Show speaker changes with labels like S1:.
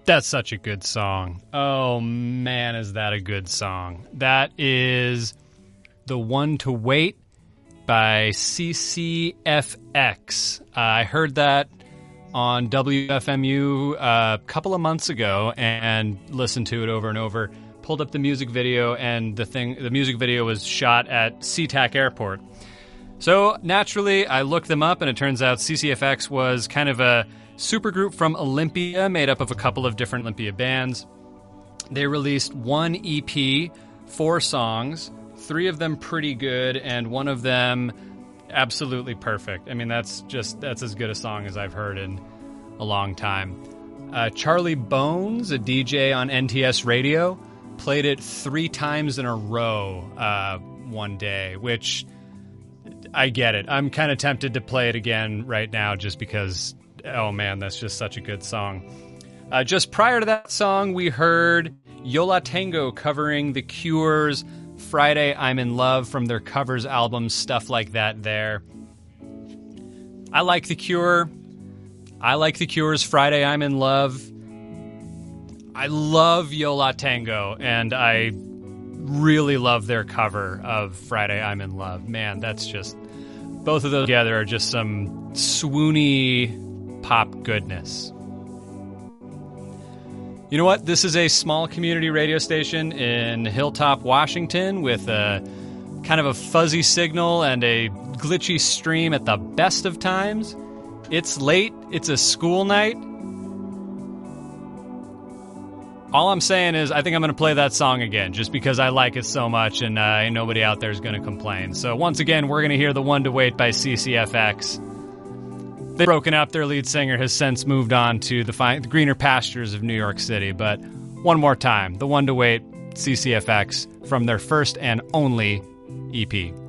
S1: That's such a good song. Oh, man, is that a good song. That is The One to Wait by CCFX. I heard that on WFMU a couple of months ago and listened to it over and over. Pulled up the music video, and the music video was shot at SeaTac Airport. So, naturally, I looked them up, and it turns out CCFX was kind of a supergroup from Olympia, made up of a couple of different Olympia bands. They released one EP, 4 songs, 3 of them pretty good, and one of them absolutely perfect. I mean, that's as good a song as I've heard in a long time. Charlie Bones, a DJ on NTS Radio, played it 3 times in a row one day, which I get it. I'm kind of tempted to play it again right now just because, oh man, that's just such a good song. Just prior to that song, we heard Yo La Tengo covering The Cure's Friday I'm in Love from their covers album, Stuff Like That there. I like The Cure. I like The Cure's Friday I'm in Love. I love Yo La Tengo, and I really love their cover of Friday I'm in Love. Man, that's just... both of those together are just some swoony pop goodness. You know what? This is a small community radio station in Hilltop, Washington, with a kind of a fuzzy signal and a glitchy stream at the best of times. It's late. It's a school night. All I'm saying is I think I'm going to play that song again just because I like it so much, and nobody out there is going to complain. So once again, we're going to hear The One to Wait by CCFX. They've broken up. Their lead singer has since moved on to the greener pastures of New York City. But one more time, The One to Wait, CCFX, from their first and only EP.